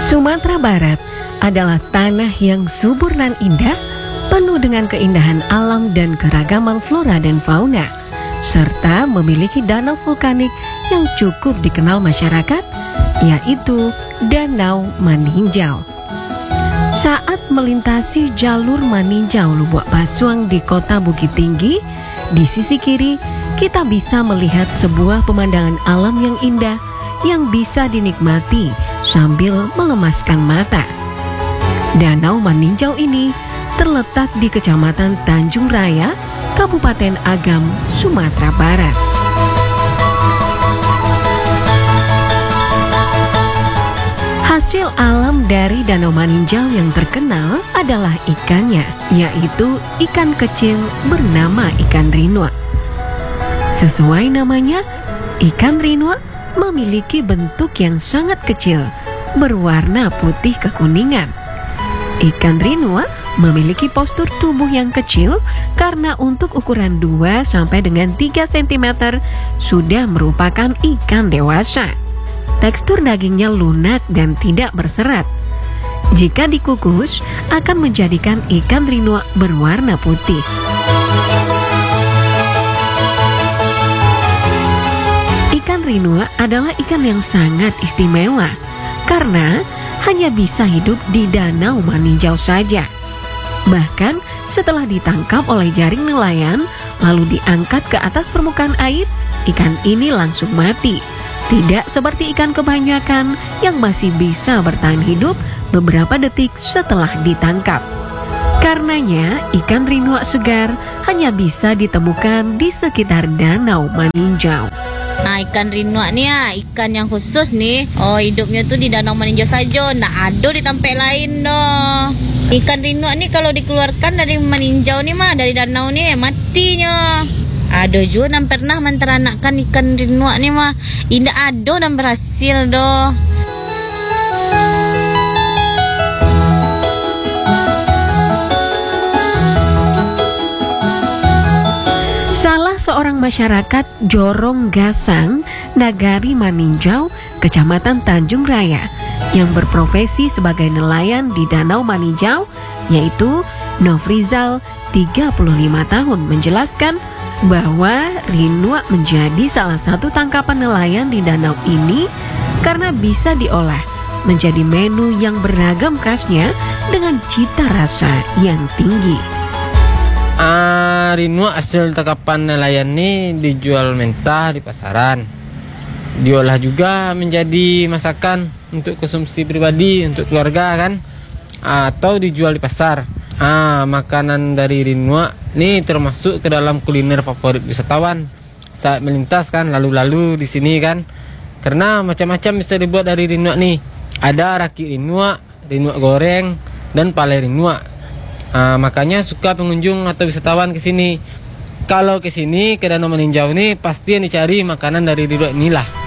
Sumatera Barat adalah tanah yang subur dan indah, penuh dengan keindahan alam dan keragaman flora dan fauna, serta memiliki danau vulkanik yang cukup dikenal masyarakat, yaitu Danau Maninjau. Saat melintasi jalur Maninjau Lubuk Basuang di kota Bukit Tinggi, di sisi kiri kita bisa melihat sebuah pemandangan alam yang indah yang bisa dinikmati sambil melemaskan mata. Danau Maninjau ini terletak di Kecamatan Tanjung Raya, Kabupaten Agam, Sumatera Barat. Hasil alam dari Danau Maninjau yang terkenal adalah ikannya, yaitu ikan kecil bernama ikan rinua. Sesuai namanya, ikan rinua memiliki bentuk yang sangat kecil, berwarna putih kekuningan. Ikan rinua memiliki postur tubuh yang kecil karena untuk ukuran 2 sampai dengan 3 cm sudah merupakan ikan dewasa. Tekstur dagingnya lunak dan tidak berserat. Jika dikukus, akan menjadikan ikan rinua berwarna putih. Ikan rinua adalah ikan yang sangat istimewa karena hanya bisa hidup di Danau Maninjau saja. Bahkan setelah ditangkap oleh jaring nelayan lalu diangkat ke atas permukaan air, ikan ini langsung mati. Tidak seperti ikan kebanyakan yang masih bisa bertahan hidup beberapa detik setelah ditangkap. Karenanya, ikan rinua segar hanya bisa ditemukan di sekitar Danau Maninjau. Nah, ikan rinua nih ya, ikan yang khusus nih. Oh, hidupnya tuh di Danau Maninjau saja, nggak ada di tempat lain doh. Ikan rinua nih kalau dikeluarkan dari Maninjau nih mah, dari danau nih matinya. Ada juga yang pernah menteranakan ikan rinua nih mah, tidak ada dan berhasil doh. Salah seorang masyarakat Jorong Gasang, Nagari Maninjau, Kecamatan Tanjung Raya, yang berprofesi sebagai nelayan di Danau Maninjau, yaitu Nofrizal, 35 tahun, menjelaskan bahwa rinua menjadi salah satu tangkapan nelayan di danau ini karena bisa diolah menjadi menu yang beragam khasnya dengan cita rasa yang tinggi. Rinua hasil tangkapan nelayan ini dijual mentah di pasaran, diolah juga menjadi masakan untuk konsumsi pribadi untuk keluarga kan, atau dijual di pasar. Makanan dari rinua ini termasuk ke dalam kuliner favorit wisatawan saat melintas kan, lalu-lalu di sini kan, karena macam-macam bisa dibuat dari rinua nih. Ada raki rinua, rinua goreng, dan pale rinua. Makanya suka pengunjung atau wisatawan ke sini. Kalau ke sini ke Danau Maninjau ini pasti yang dicari makanan dari rinua inilah.